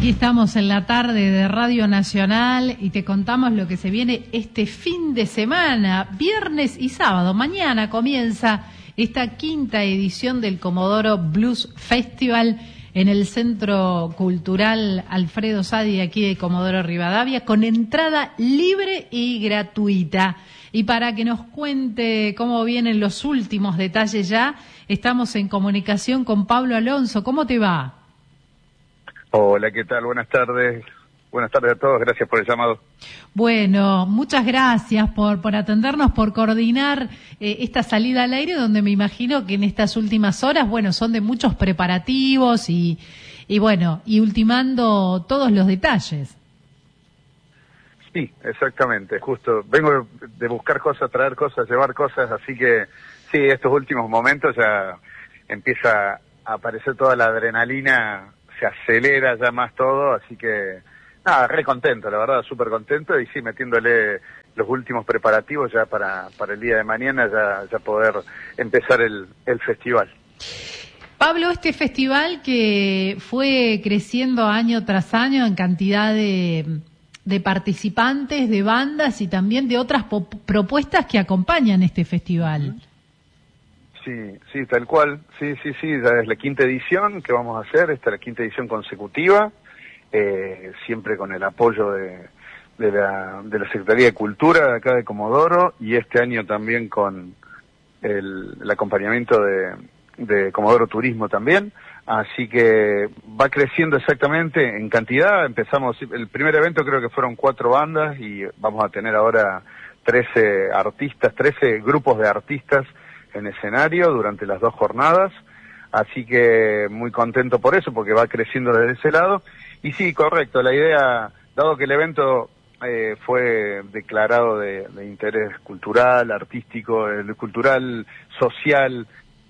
Aquí estamos en la tarde de Radio Nacional y te contamos lo que se viene este fin de semana, viernes y sábado. Mañana comienza esta quinta edición del Comodoro Blues Festival en el Centro Cultural Alfredo Sadi aquí de Comodoro Rivadavia, con entrada libre y gratuita. Y para que nos cuente cómo vienen los últimos detalles ya, estamos en comunicación con Pablo Alonso. ¿Cómo te va? Hola, ¿qué tal? Buenas tardes. Buenas tardes a todos, gracias por el llamado. Bueno, muchas gracias por atendernos, por coordinar esta salida al aire, donde me imagino que en estas últimas horas, bueno, son de muchos preparativos y bueno, y ultimando todos los detalles. Sí, exactamente, justo. Vengo de buscar cosas, traer cosas, llevar cosas, así que sí, estos últimos momentos ya empieza a aparecer toda la adrenalina, se acelera ya más todo, así que nada, re contento, la verdad, súper contento, y sí, metiéndole los últimos preparativos ya para el día de mañana, ya poder empezar el festival. Pablo, este festival que fue creciendo año tras año en cantidad de participantes, de bandas y también de otras propuestas que acompañan este festival. Sí, tal cual, sí, ya es la quinta edición que vamos a hacer, esta es la quinta edición consecutiva, siempre con el apoyo de la Secretaría de Cultura de acá de Comodoro, y este año también con el acompañamiento de Comodoro Turismo también, así que va creciendo exactamente en cantidad. Empezamos, el primer evento creo que fueron 4 bandas y vamos a tener ahora 13 grupos de artistas en escenario durante las 2 jornadas, así que muy contento por eso, porque va creciendo desde ese lado. Y sí, correcto, la idea, dado que el evento fue declarado de interés cultural, artístico, cultural, social,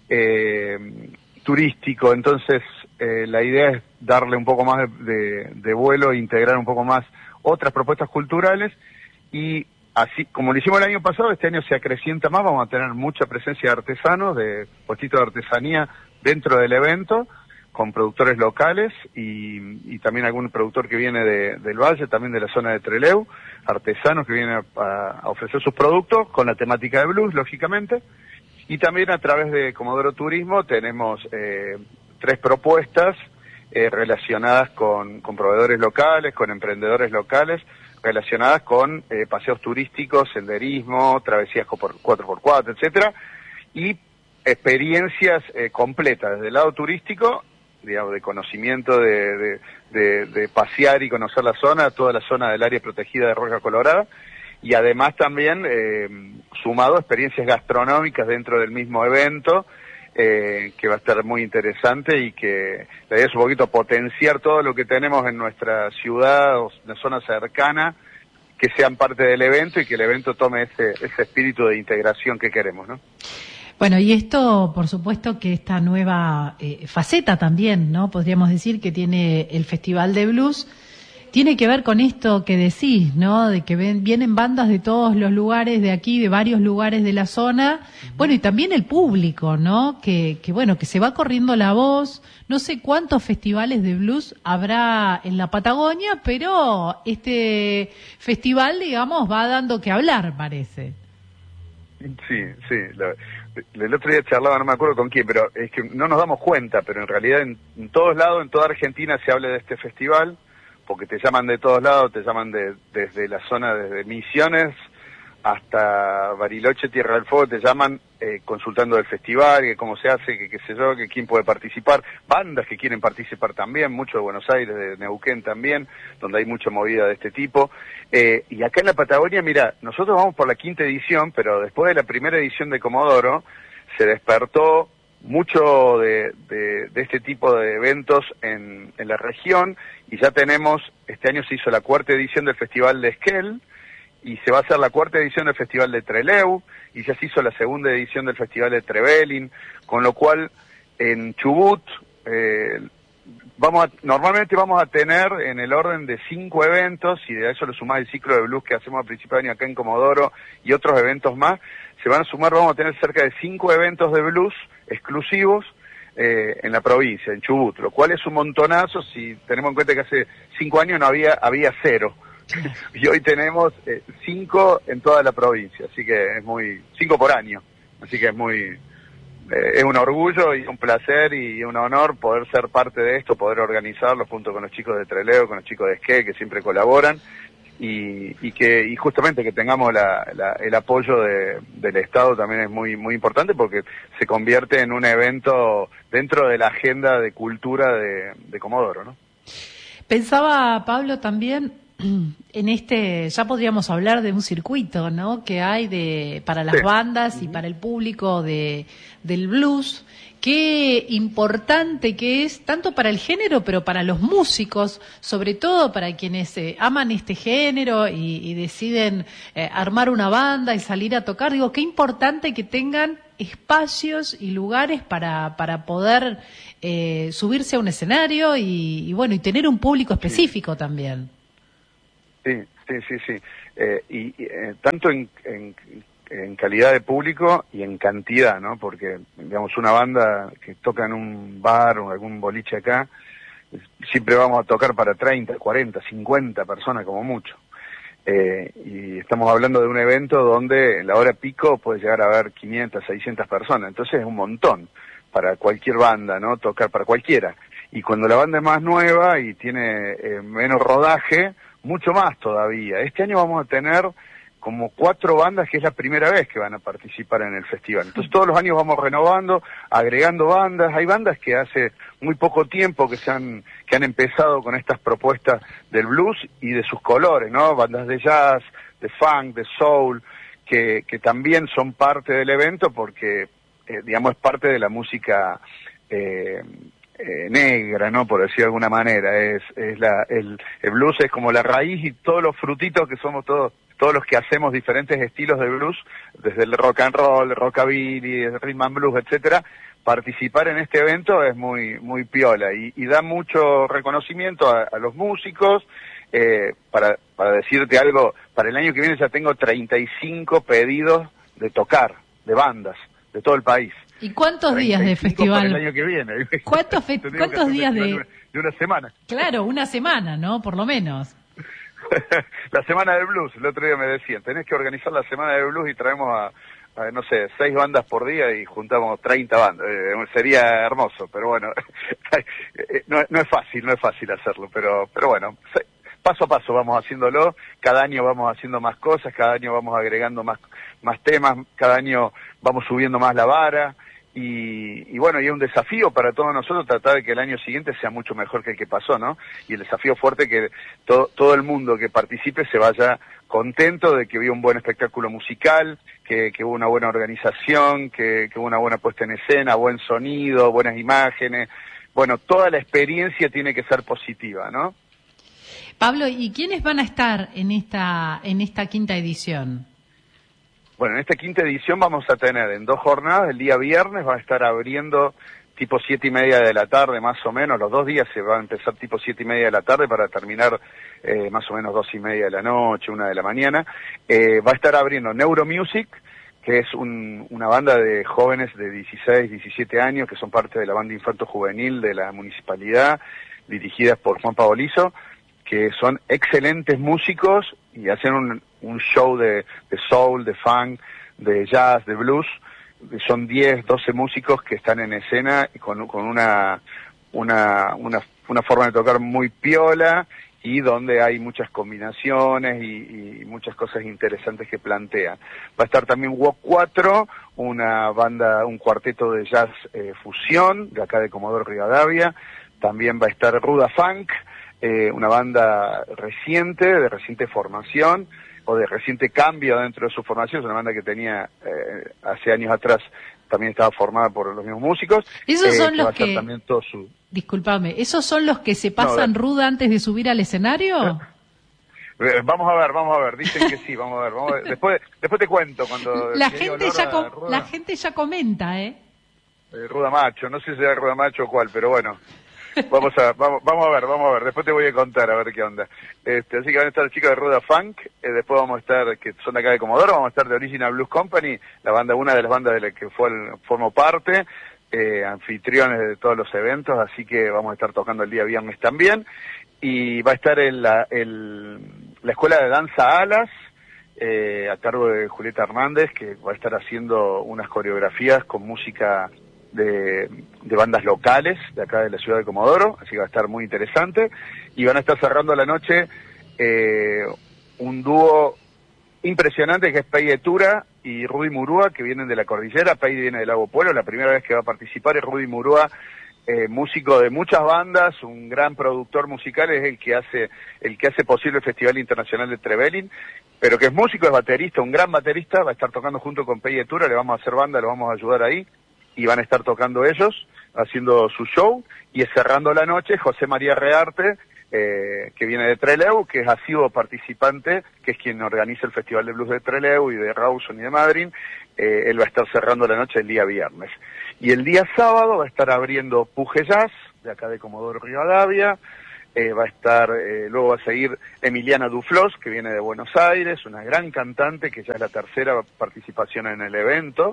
turístico, entonces la idea es darle un poco más de vuelo e integrar un poco más otras propuestas culturales, y así como lo hicimos el año pasado, este año se acrecienta más, vamos a tener mucha presencia de artesanos, de puestitos de artesanía dentro del evento, con productores locales y también algún productor que viene del Valle, también de la zona de Trelew, artesanos que vienen a ofrecer sus productos con la temática de blues, lógicamente. Y también a través de Comodoro Turismo tenemos 3 propuestas relacionadas con proveedores locales, con emprendedores locales, relacionadas con paseos turísticos, senderismo, travesías por 4x4, etcétera, y experiencias completas desde el lado turístico, digamos, de conocimiento de pasear y conocer la zona, toda la zona del área protegida de Roca Colorada, y además también sumado a experiencias gastronómicas dentro del mismo evento, que va a estar muy interesante, y que la idea es un poquito potenciar todo lo que tenemos en nuestra ciudad o en la zona cercana, que sean parte del evento y que el evento tome ese espíritu de integración que queremos, ¿no? Bueno, y esto, por supuesto, que esta nueva faceta también, ¿no? Podríamos decir que tiene el Festival de Blues, tiene que ver con esto que decís, ¿no? De que vienen bandas de todos los lugares de aquí, de varios lugares de la zona. Bueno, y también el público, ¿no? Que bueno, que se va corriendo la voz. No sé cuántos festivales de blues habrá en la Patagonia, pero este festival, digamos, va dando que hablar, parece. Sí. El otro día charlaba, no me acuerdo con quién, pero es que no nos damos cuenta, pero en realidad en todos lados, en toda Argentina se habla de este festival, porque te llaman de todos lados, te llaman desde la zona, desde Misiones hasta Bariloche, Tierra del Fuego, te llaman consultando del festival, que cómo se hace, que qué sé yo, que quién puede participar, bandas que quieren participar también, mucho de Buenos Aires, de Neuquén también, donde hay mucha movida de este tipo. Y acá en la Patagonia, mira, nosotros vamos por la quinta edición, pero después de la primera edición de Comodoro, se despertó mucho de este tipo de eventos en la región, y ya tenemos, este año se hizo la 4ª edición del Festival de Esquel, y se va a hacer la 4ª edición del Festival de Trelew, y ya se hizo la 2ª edición del Festival de Trevelin, con lo cual en Chubut normalmente vamos a tener en el orden de 5 eventos, y de eso le sumás el ciclo de blues que hacemos a principio de año acá en Comodoro y otros eventos más, se van a sumar, vamos a tener cerca de 5 eventos de blues exclusivos en la provincia, en Chubut, lo cual es un montonazo si tenemos en cuenta que hace 5 años había 0. Y hoy tenemos 5 en toda la provincia, así que es 5 por año, así que es un orgullo y un placer y un honor poder ser parte de esto, poder organizarlo junto con los chicos de Trelew, con los chicos de Esquel, que siempre colaboran, y justamente que tengamos el apoyo del Estado también es muy importante, porque se convierte en un evento dentro de la agenda de cultura de Comodoro, ¿no? Pensaba, Pablo, también ya podríamos hablar de un circuito, ¿no? Que hay para las bandas y para el público del blues. Qué importante que es, tanto para el género, pero para los músicos, sobre todo para quienes aman este género y deciden armar una banda y salir a tocar. Digo, qué importante que tengan espacios y lugares para poder subirse a un escenario y tener un público específico también. Sí. Tanto en calidad de público y en cantidad, ¿no? Porque, digamos, una banda que toca en un bar o algún boliche acá, siempre vamos a tocar para 30, 40, 50 personas como mucho. Y estamos hablando de un evento donde en la hora pico puede llegar a haber 500, 600 personas. Entonces es un montón para cualquier banda, ¿no? Tocar para cualquiera. Y cuando la banda es más nueva y tiene menos rodaje, mucho más todavía. Este año vamos a tener como 4 bandas que es la primera vez que van a participar en el festival. Entonces todos los años vamos renovando, agregando bandas. Hay bandas que hace muy poco tiempo que han empezado con estas propuestas del blues y de sus colores, ¿no? Bandas de jazz, de funk, de soul, que también son parte del evento porque, digamos, es parte de la música negra, ¿no? Por decir de alguna manera. El blues es como la raíz y todos los frutitos que somos todos los que hacemos diferentes estilos de blues, desde el rock and roll, el rockabilly, el rhythm and blues, etcétera. Participar en este evento es muy piola y da mucho reconocimiento a los músicos. Para decirte algo, para el año que viene ya tengo 35 pedidos de tocar, de bandas, de todo el país. ¿Y cuántos días de festival? Para el año que viene. ¿Cuántos días de una semana? Claro, una semana, ¿no? Por lo menos. La semana del blues, el otro día me decían, tenés que organizar la semana del blues y traemos a no sé, 6 bandas por día y juntamos 30 bandas. Sería hermoso, pero bueno, no es fácil hacerlo, pero bueno, paso a paso vamos haciéndolo, cada año vamos haciendo más cosas, cada año vamos agregando más temas, cada año vamos subiendo más la vara. Y bueno, y es un desafío para todos nosotros tratar de que el año siguiente sea mucho mejor que el que pasó, ¿no? Y el desafío fuerte que todo el mundo que participe se vaya contento de que vio un buen espectáculo musical, que hubo una buena organización, que hubo una buena puesta en escena, buen sonido, buenas imágenes. Bueno, toda la experiencia tiene que ser positiva, ¿no? Pablo, ¿y quiénes van a estar en esta quinta edición? Bueno, en esta quinta edición vamos a tener en 2 jornadas, el día viernes va a estar abriendo tipo 7:30 de la tarde más o menos, los 2 días se va a empezar tipo 7:30 de la tarde para terminar más o menos 2:30 de la noche, 1 de la mañana. Va a estar abriendo Neuromusic, que es una banda de jóvenes de 16, 17 años que son parte de la banda infanto juvenil de la municipalidad, dirigidas por Juan Pabolizo, que son excelentes músicos y hacen un show de soul, de funk, de jazz, de blues. Son 10, 12 músicos que están en escena y con una forma de tocar muy piola y donde hay muchas combinaciones y muchas cosas interesantes que plantean. Va a estar también WOC 4, una banda, un cuarteto de jazz fusión de acá de Comodoro Rivadavia. También va a estar Ruda Funk, una banda de reciente formación o de reciente cambio dentro de su formación. Es una banda que tenía hace años atrás, también estaba formada por los mismos músicos. Esos son los que... También todo Discúlpame, ¿esos son los que se pasan ruda antes de subir al escenario? Vamos a ver, dicen que sí, vamos a ver. Después te cuento cuando... La gente ya comenta, Ruda Macho, no sé si era Ruda Macho o cuál, pero bueno. Vamos a ver, después te voy a contar a ver qué onda. Así que van a estar los chicos de Ruda Funk, después vamos a estar, que son de acá de Comodoro, vamos a estar de Original Blues Company, una de las bandas de la que formo parte. anfitriones de todos los eventos, así que vamos a estar tocando el día viernes también. Y va a estar la Escuela de Danza Alas, a cargo de Julieta Hernández, que va a estar haciendo unas coreografías con música de bandas locales de acá de la ciudad de Comodoro, así que va a estar muy interesante. Y van a estar cerrando la noche un dúo impresionante que es Pei Tura y Rudy Murúa, que vienen de la cordillera. Pei viene del Lago Pueblo, la primera vez que va a participar, y Rudy Murúa, músico de muchas bandas, un gran productor musical, es el que hace posible el Festival Internacional de Trevelin, pero que es músico, es baterista, un gran baterista. Va a estar tocando junto con Pei Tura, le vamos a hacer banda, lo vamos a ayudar ahí, y van a estar tocando ellos, haciendo su show, y cerrando la noche José María Rearte, que viene de Trelew, que es asiduo participante, que es quien organiza el Festival de Blues de Trelew y de Rawson y de Madryn. Él va a estar cerrando la noche el día viernes. Y el día sábado va a estar abriendo Puje Jazz, de acá de Comodoro Rivadavia. Va a estar, luego va a seguir Emiliana Duflos, que viene de Buenos Aires, una gran cantante, que ya es la tercera participación en el evento.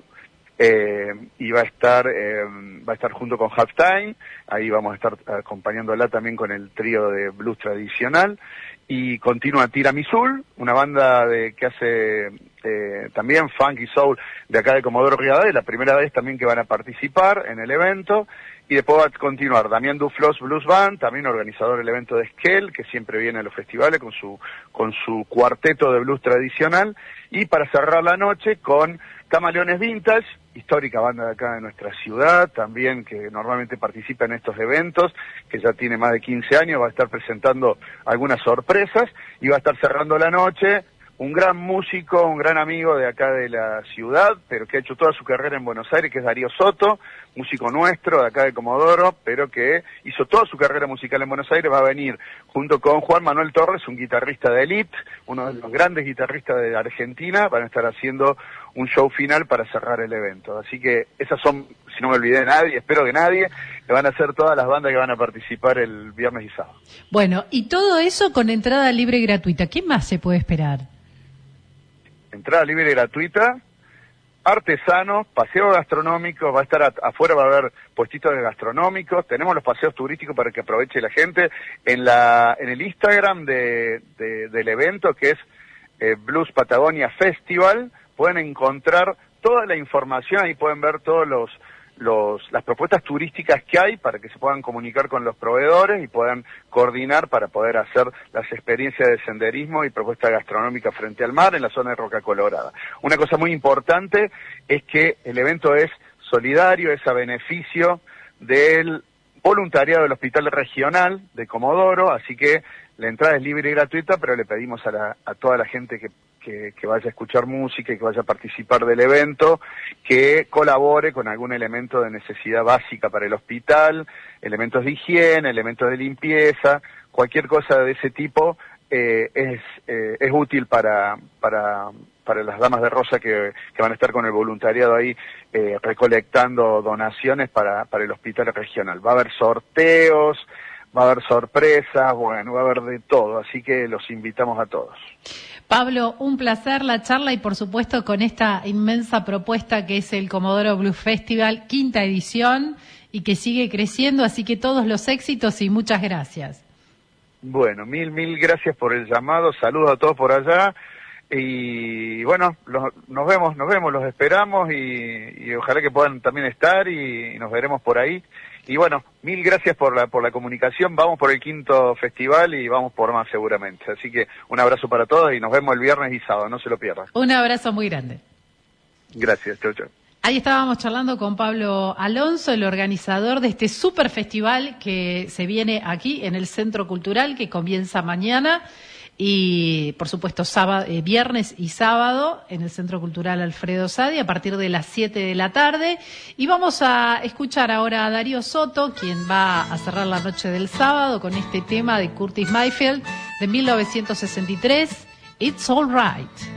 Y va a estar junto con Halftime, ahí vamos a estar acompañándola también con el trío de blues tradicional. Y continúa Tiramisul, una banda que hace también funk y soul de acá de Comodoro Rivadavia, la primera vez también que van a participar en el evento. Y después va a continuar Damián Duflos Blues Band, también organizador del evento de Esquel, que siempre viene a los festivales con su cuarteto de blues tradicional. Y para cerrar la noche con Camaleones Vintage, histórica banda de acá de nuestra ciudad, también que normalmente participa en estos eventos, que ya tiene más de 15 años, va a estar presentando algunas sorpresas, y va a estar cerrando la noche un gran músico, un gran amigo de acá de la ciudad, pero que ha hecho toda su carrera en Buenos Aires, que es Darío Soto, músico nuestro de acá de Comodoro, pero que hizo toda su carrera musical en Buenos Aires. Va a venir junto con Juan Manuel Torres, un guitarrista de élite, uno de los grandes guitarristas de Argentina. Van a estar haciendo un show final para cerrar el evento. Así que esas son, si no me olvidé de nadie, espero que nadie, que van a ser todas las bandas que van a participar el viernes y sábado. Bueno, y todo eso con entrada libre y gratuita. ¿Qué más se puede esperar? Entrada libre y gratuita, artesanos, paseo gastronómico, va a estar afuera, va a haber puestitos gastronómicos. Tenemos los paseos turísticos para que aproveche la gente. En el Instagram del evento, que es Blues Patagonia Festival, pueden encontrar toda la información, ahí pueden ver todos las propuestas turísticas que hay para que se puedan comunicar con los proveedores y puedan coordinar para poder hacer las experiencias de senderismo y propuesta gastronómica frente al mar en la zona de Roca Colorada. Una cosa muy importante es que el evento es solidario, es a beneficio del voluntariado del Hospital Regional de Comodoro, así que la entrada es libre y gratuita, pero le pedimos a toda la gente que vaya a escuchar música y que vaya a participar del evento, que colabore con algún elemento de necesidad básica para el hospital, elementos de higiene, elementos de limpieza, cualquier cosa de ese tipo es útil para las damas de rosa que van a estar con el voluntariado ahí recolectando donaciones para el hospital regional. Va a haber sorteos, va a haber sorpresas, bueno, va a haber de todo, así que los invitamos a todos. Pablo, un placer la charla y por supuesto con esta inmensa propuesta que es el Comodoro Blues Festival, 5ª edición, y que sigue creciendo, así que todos los éxitos y muchas gracias. Bueno, mil gracias por el llamado, saludos a todos por allá, y bueno, nos vemos, los esperamos y ojalá que puedan también estar y nos veremos por ahí. Y bueno, mil gracias por la comunicación. Vamos por el 5º festival y vamos por más seguramente. Así que un abrazo para todos y nos vemos el viernes y sábado, no se lo pierdan. Un abrazo muy grande. Gracias, chau. Ahí estábamos charlando con Pablo Alonso, el organizador de este super festival que se viene aquí en el Centro Cultural, que comienza mañana. Y por supuesto viernes y sábado en el Centro Cultural Alfredo Sadi a partir de las 7 de la tarde. Y vamos a escuchar ahora a Darío Soto, quien va a cerrar la noche del sábado con este tema de Curtis Mayfield de 1963, It's All Right.